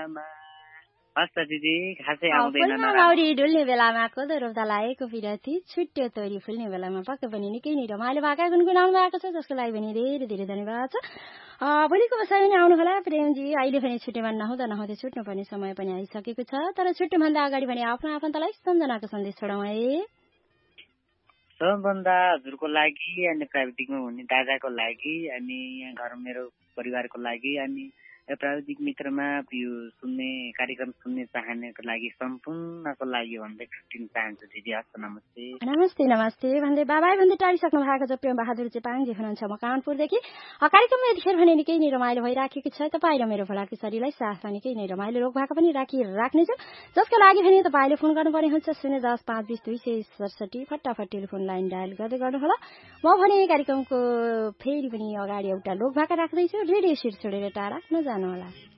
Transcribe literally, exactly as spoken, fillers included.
बेलामा हस् त दिदी खासै आउँदैन नराउरी डुल्ने बेलामा कोदो रोप्दा लागेको पिरती छुट्यो तोरी फुल्ने बेलामा पक्कै पनि निकै नै रमाइलो भाका गुनगुनाउनु भएको छ जसको लागि पनि धेरै धेरै धन्यवाद छ। भोलिको बसाइ नै आउनुहोला प्रेमजी। अहिले पनि छुट्टीमा नहुँदा नहुँदै छुट्नुपर्ने समय पनि आइसकेको छ, तर छुट्टीभन्दा अगाडि पनि आफ्नो आफन्तलाई सम्झनाको सन्देश छोडाउँ है। सबभन्दा हजुरको लागि अनि प्राविधिकमा हुने दादाको लागि अनि यहाँ घर मेरो परिवारको लागि अनि प्राविधिक मित्रमा यो सुन्ने कार्यक्रम सुन्ने चाहनेको लागि सम्पूर्णको लागि भन्दै छुट्टिन चाहन्छु दिदी। हस् नमस्ते नमस्ते नमस्ते भन्दै बाबाई भन्दै टाढिसक्नु भएको छ प्रेम बहादुर चेपाङजी हुनुहुन्छ म कानपुरदेखि। कार्यक्रममा यतिखेर भने निकै नै रमाइलो भइराखेको छ। तपाईँ र मेरो भोलाकी शरीरलाई साथमा निकै नै रमाइलो रोग भाका पनि राखिराख्नेछु, जसको लागि भने तपाईँले फोन गर्नुपर्ने हुन्छ शून्य दस पाँच बिस दुई सय सडसठी फटाफट टेलिफोन लाइन डायल गर्दै गर्नुहोला। म भने कार्यक्रमको फेरि पनि अगाडि एउटा लोक भाका राख्दैछु। रेडियो सिट छोडेर टाढा नजानुहोला।